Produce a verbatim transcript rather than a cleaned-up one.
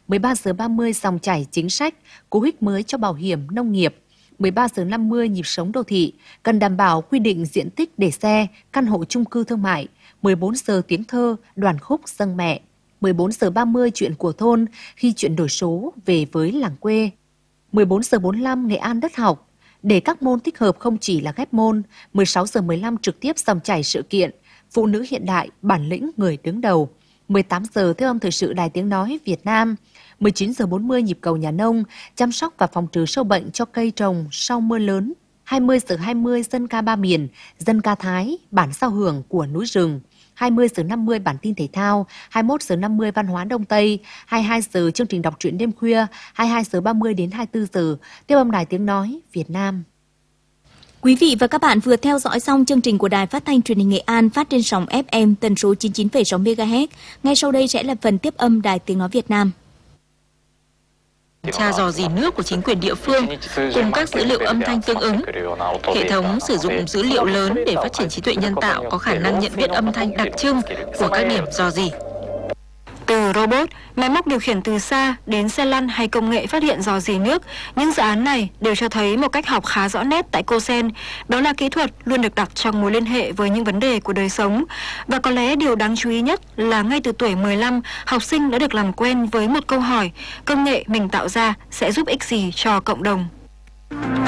mười ba giờ ba mươi dòng chảy chính sách, cú hích mới cho bảo hiểm nông nghiệp. mười ba giờ năm mươi nhịp sống đô thị, cần đảm bảo quy định diện tích để xe, căn hộ chung cư thương mại. mười bốn giờ tiếng thơ, đoàn khúc dâng mẹ. mười bốn giờ ba mươi chuyện của thôn, khi chuyển đổi số về với làng quê. mười bốn giờ bốn mươi lăm Nghệ An đất học, để các môn tích hợp không chỉ là ghép môn. mười sáu giờ mười lăm trực tiếp dòng chảy sự kiện, phụ nữ hiện đại, bản lĩnh người đứng đầu. mười tám giờ theo âm thời sự Đài Tiếng Nói Việt Nam. mười chín giờ bốn mươi nhịp cầu nhà nông, chăm sóc và phòng trừ sâu bệnh cho cây trồng sau mưa lớn. hai mươi giờ hai mươi dân ca ba miền, dân ca Thái, bản giao hưởng của núi rừng. hai mươi giờ năm mươi bản tin thể thao, hai mươi mốt giờ năm mươi văn hóa Đông Tây, hai mươi hai giờ chương trình đọc truyện đêm khuya, hai mươi hai giờ ba mươi đến hai mươi tư giờ tiếp âm Đài Tiếng Nói Việt Nam. Quý vị và các bạn vừa theo dõi xong chương trình của Đài Phát thanh Truyền hình Nghệ An phát trên sóng ép em tần số chín mươi chín phẩy sáu mê ga héc. Ngay sau đây sẽ là phần tiếp âm Đài Tiếng Nói Việt Nam. Tra dò dỉ nước của chính quyền địa phương cùng các dữ liệu âm thanh tương ứng. Hệ thống sử dụng dữ liệu lớn để phát triển trí tuệ nhân tạo có khả năng nhận biết âm thanh đặc trưng của các điểm dò dỉ. Từ robot, máy móc điều khiển từ xa đến xe lăn hay công nghệ phát hiện rò rỉ nước, những dự án này đều cho thấy một cách học khá rõ nét tại cô sen. Đó là kỹ thuật luôn được đặt trong mối liên hệ với những vấn đề của đời sống. Và có lẽ điều đáng chú ý nhất là ngay từ tuổi mười lăm, học sinh đã được làm quen với một câu hỏi: công nghệ mình tạo ra sẽ giúp ích gì cho cộng đồng?